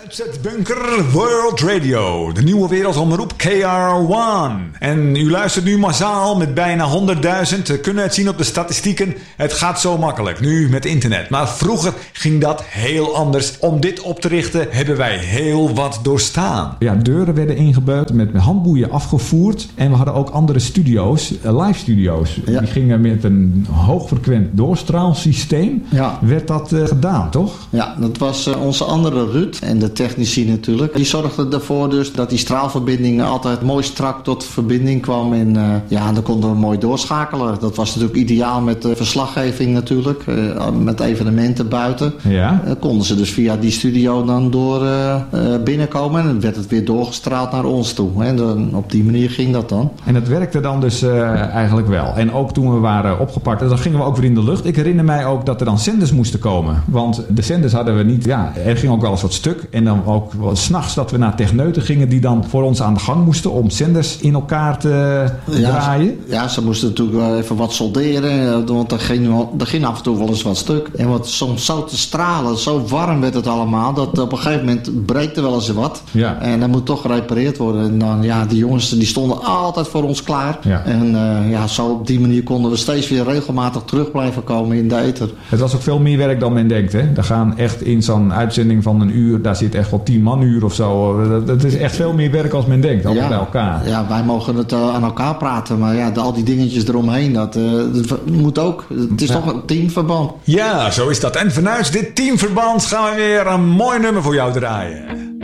Uitzetbunker World Radio, de nieuwe wereldomroep KR1. En u luistert nu massaal met bijna 100.000. We kunnen het zien op de statistieken. Het gaat zo makkelijk, nu met internet. Maar vroeger ging dat heel anders. Om dit op te richten hebben wij heel wat doorstaan. Ja, deuren werden ingebeut, met handboeien afgevoerd. En we hadden ook andere studio's, live studio's. Ja. Die gingen met een hoogfrequent doorstraalsysteem. Ja. Werd dat gedaan, toch? Ja, dat was onze andere Ruud. En de technici natuurlijk. Die zorgden ervoor dus dat die straalverbinding altijd mooi strak tot verbinding kwam. En dan konden we mooi doorschakelen. Dat was natuurlijk ideaal met de verslaggeving natuurlijk. Met evenementen buiten. Ja. Konden ze dus via die studio dan door binnenkomen. En dan werd het weer doorgestraald naar ons toe. En dan, op die manier ging dat dan. En dat werkte dan dus eigenlijk wel. En ook toen we waren opgepakt, dan gingen we ook weer in de lucht. Ik herinner mij ook dat er dan zenders moesten komen. Want de zenders hadden we niet. Ja, er ging ook wel eens wat stuk. En dan ook 's nachts dat we naar techneuten gingen die dan voor ons aan de gang moesten om zenders in elkaar te draaien. Ja, ze moesten natuurlijk wel even wat solderen, want er ging af en toe wel eens wat stuk. En wat soms zo te stralen, zo warm werd het allemaal, dat op een gegeven moment breekt er wel eens wat. Ja. En dat moet toch gerepareerd worden. En dan, die jongens die stonden altijd voor ons klaar. Ja. En zo op die manier konden we steeds weer regelmatig terug blijven komen in de ether. Het was ook veel meer werk dan men denkt, hè? Daar gaan echt in zo'n uitzending van een uur, daar zit echt wel 10 manuur of zo. Dat is echt veel meer werk als men denkt, allemaal bij elkaar. Ja, wij mogen het aan elkaar praten, maar al die dingetjes eromheen, dat moet ook. Het is toch een teamverband. Ja, zo is dat. En vanuit dit teamverband gaan we weer een mooi nummer voor jou draaien.